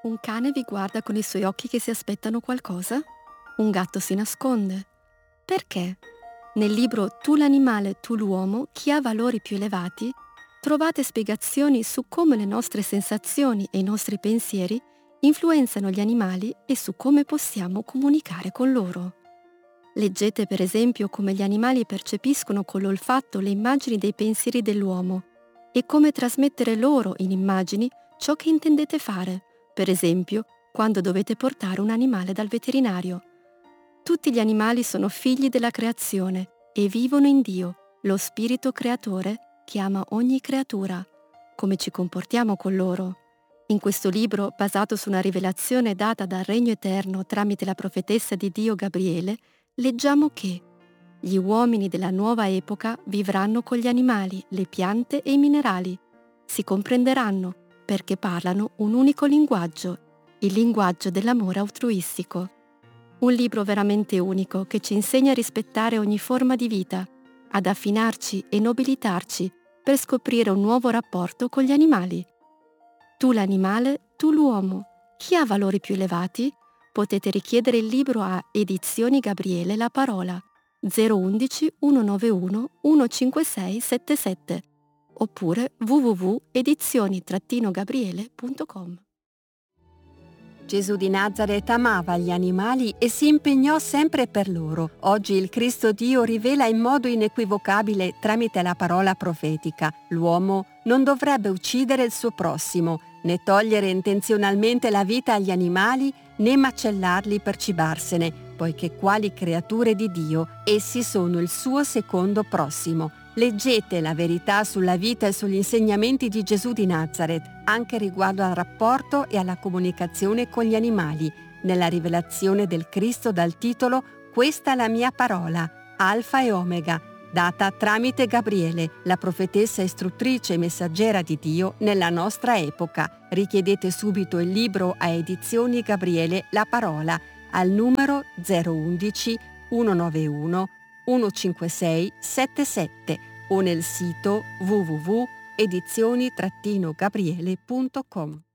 Un cane vi guarda con i suoi occhi che si aspettano qualcosa? Un gatto si nasconde. Perché? Nel libro Tu l'animale, tu l'uomo, chi ha valori più elevati, trovate spiegazioni su come le nostre sensazioni e i nostri pensieri influenzano gli animali e su come possiamo comunicare con loro. Leggete per esempio come gli animali percepiscono con l'olfatto le immagini dei pensieri dell'uomo e come trasmettere loro in immagini ciò che intendete fare, per esempio quando dovete portare un animale dal veterinario. Tutti gli animali sono figli della creazione e vivono in Dio, lo spirito creatore che ama ogni creatura. Come ci comportiamo con loro? In questo libro, basato su una rivelazione data dal Regno Eterno tramite la profetessa di Dio Gabriele, leggiamo che gli uomini della nuova epoca vivranno con gli animali, le piante e i minerali. Si comprenderanno perché parlano un unico linguaggio, il linguaggio dell'amore altruistico. Un libro veramente unico che ci insegna a rispettare ogni forma di vita, ad affinarci e nobilitarci per scoprire un nuovo rapporto con gli animali. Tu l'animale, tu l'uomo. Chi ha valori più elevati? Potete richiedere il libro a Edizioni Gabriele La Parola 011 191 15677 oppure www.edizioni-gabriele.com. Gesù di Nazaret amava gli animali e si impegnò sempre per loro. Oggi il Cristo Dio rivela in modo inequivocabile tramite la parola profetica: l'uomo non dovrebbe uccidere il suo prossimo, né togliere intenzionalmente la vita agli animali, né macellarli per cibarsene, poiché quali creature di Dio, essi sono il suo secondo prossimo. Leggete la verità sulla vita e sugli insegnamenti di Gesù di Nazaret, anche riguardo al rapporto e alla comunicazione con gli animali, nella rivelazione del Cristo dal titolo Questa è la mia parola, Alfa e Omega, data tramite Gabriele, la profetessa istruttrice e messaggera di Dio nella nostra epoca. Richiedete subito il libro a Edizioni Gabriele La Parola al numero 011 191 15677 o nel sito www.edizioni-gabriele.com.